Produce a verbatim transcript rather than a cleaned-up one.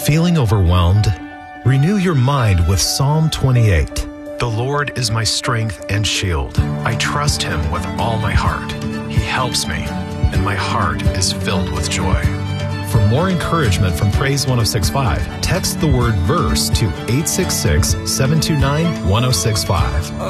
Feeling overwhelmed? Renew your mind with Psalm twenty-eight. The Lord is my strength and shield. I trust him with all my heart. He helps me, and my heart is filled with joy. For more encouragement from Praise one oh six point five, text the word VERSE to eight six six, seven two nine, one oh six five.